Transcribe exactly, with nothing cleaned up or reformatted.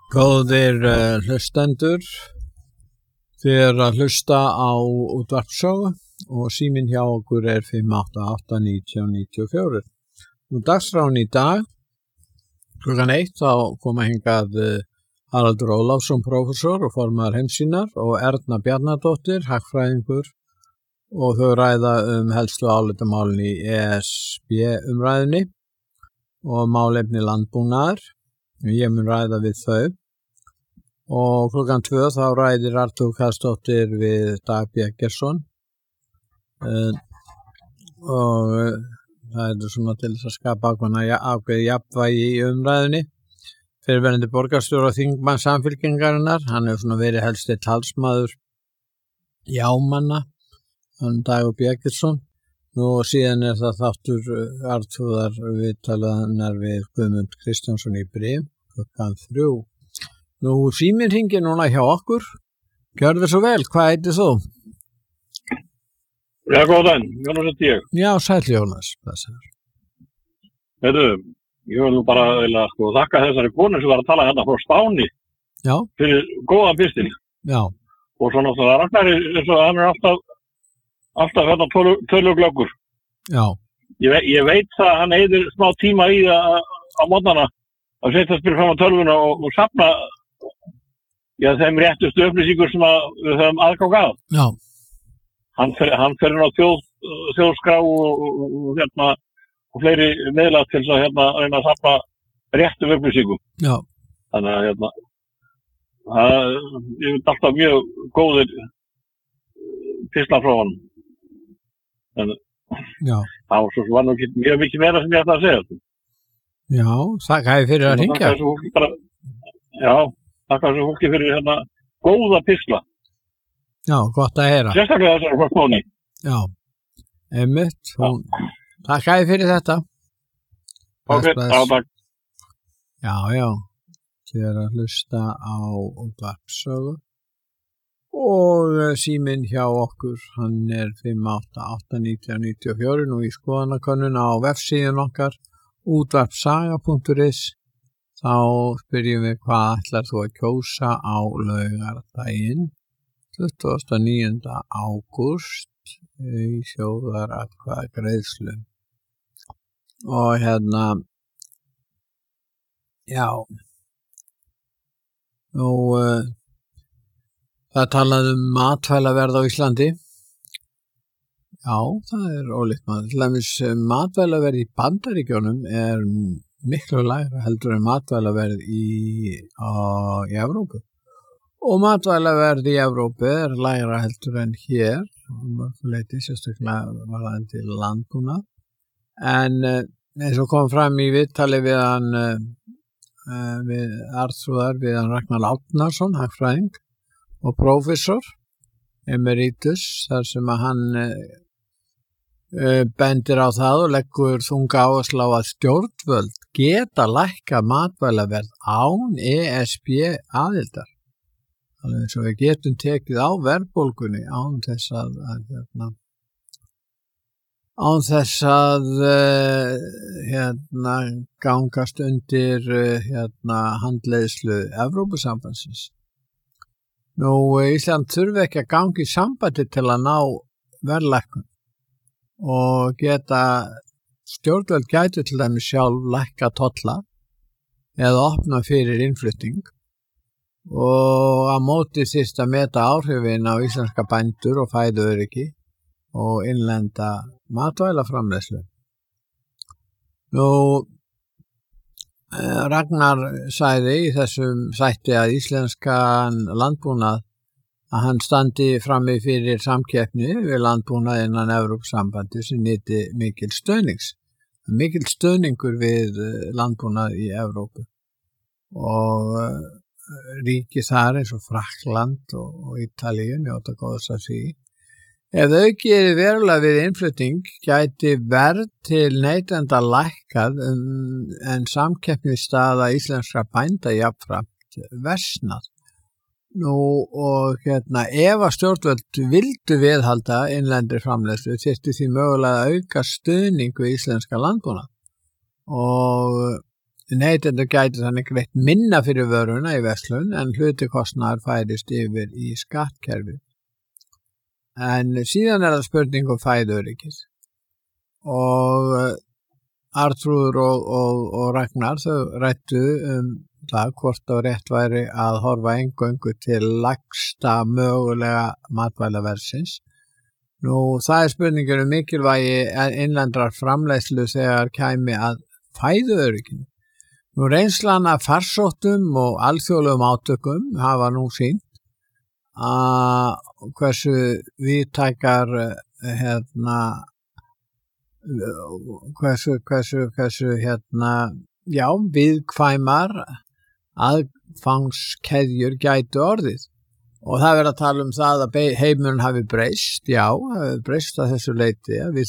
Góðir uh, hlustendur, þið er að hlusta á útvarpssögu og síminn hjá okkur er fimm átta átta níutíu níutíu og fjögur. Nú dagskráin í dag, klukkan eitt, þá koma hingað uh, Haraldur Ólafsson, prófessor og formaður Heimssýnar og Erna Bjarnadóttir, hagfræðingur, og þau ræða um helstu álitamálin í E S B umræðunni og málefni landbúnaðar. Ég mun ræða við þau og klukkan tvö þá ræðir Artur Karlsdóttir við Dag Bjeggersson uh, og uh, það er svona til þess að skapa ákveðið jafnvægi í umræðunni. Fyrrverandi borgarstjóri og þingmann Samfylkingarinnar, hann hefur svona verið helsti talsmaður jámanna, hann Dagur Bjeggersson. Nú síðan er það þáttur Artúðar viðtalaðnar við Guðmund Kristjánsson í Brim, klukkan þrjú. Nú síminn hringir núna hjá okkur. Gjörðu svo vel, hvað heitir þú? Já, góðan, Jónas heiti ég. Já, sæll Jónas. Heiðu, ég vil nú bara eða, sko, þakka þessari konu sem var að tala hérna frá Spáni. Já. Fyrir góðan pistil. Já. Og svo náttúrulega Ragnari, eins og hann er alltaf alltaf hérna tölu, töluglöggur. Já. Ég, ve ég veit það að hann eyðir smá tíma í það á mótnana að setja spyrir fram á tölvuna og, og safna já, þeim réttustu upplýsingur sem að við höfum aðgang að. Já. Hann fer, hann fer inn á þjóð, þjóðskrá og, og, og, hérna, og fleiri miðla til að hérna, reyna að safna réttum upplýsingum. Já. Þannig að hérna, að, ég veit alltaf mjög góðir pisla frá hann. En já. Það var, svo, var nú ekki mjög mikið meira sem ég ætla að segja. Já, þakka þér fyrir að hringja. Bara, já, þakka þessu fólki fyrir hérna góða pisla. Já, gott að heyra. Sérstaklega þessari frá Spáni. Já, einmitt. Hún... Þakka þér fyrir þetta. Ok, já, takk. Já, já. Þið er að hlusta á útvarpssögu. Og síminn hjá okkur, hann er fimm átta átta níutíu níutíu og fjögur og í skoðanakönnun á vefsíðun okkar útvarpssaga punktur is. Þá spyrjum við hvað ætlar þú að kjósa á laugardaginn tuttugasta og níunda ágúst í þjóðaratkvæðagreiðslu. Og hérna, já, nú... Uh, Það er talað um matvælaverð á Íslandi. Já, það er ólíkt maður. Til dæmis matvælaverð í Bandaríkjunum er miklu lægra heldur en matvælaverð í, á, í Evrópu. Og matvælaverð í Evrópu er lægra heldur en hér, leiti sérstaklega varðandi landbúnað. En eins og kom fram í viðtali við hann, við Artúðar, við hann Ragnar Árnason, hagfræðing, og prófessor emeritus, þar sem að hann uh, bendir á það og leggur þunga áherslu á að stjórnvöld geta lækka matvælaverð án E S B aðildar. Þannig eins og við getum tekið á verðbólgunni án þess að, að hérna, án þess að uh, hérna, gangast undir uh, hérna, handleiðslu Evrópusambandsins. Nú, Ísland þurfi ekki að gangi í sambandi til að ná verðlækkun og geta stjórnvöld gætu til dæmis sjálf lækka tolla eða opna fyrir innflutning og á móti þyrfti að meta áhrifin á íslenska bændur og fæðuöryggi og innlenda matvælaframleiðslu. Nú, Ragnar sagði í þessum þætti að íslenskan landbúnað að hann standi frammi fyrir samkeppni við landbúnað innan Evrópusambandi sem nyti mikil stöðnings. Mikil stöðningur við landbúnað í Evrópu og ríki þar eins og Frakkland og Ítalíu njóta góðs af því. Ef aukið er verulega við innflutning gæti verð til neytenda lækkað um, en samkeppnisstaða íslenskra bænda jafnframt versnað. Nú og hérna ef að stjórnvöld vildu viðhalda innlendri framleiðslu þyrfti því mögulega að auka stuðning við íslenska landbúnað og neytendur gæti þannig greitt minna fyrir vöruna í verslun en hlutikostnaður færist yfir í skattkerfi. En síðan er það spurning um fæðuöryggis. Og Artrúður og, og, og Ragnar þau rættu um það hvort og rétt væri að horfa eingöngu til lægsta mögulega matvælaverðsins. Nú, það er spurningin um mikilvægi innlendrar framleiðslu þegar kæmi að fæðuörygginu. Nú, reynslan af farsóttum og alþjóðlegum átökum hafa nú sýnt að hversu víðtækar hérna hversu, hversu, hversu hérna, já, viðkvæmar aðfangskeðjur gætu orðið. Og það verður að tala um það að heimurinn hafi breyst, já, hafi breyst að þessu leyti, að við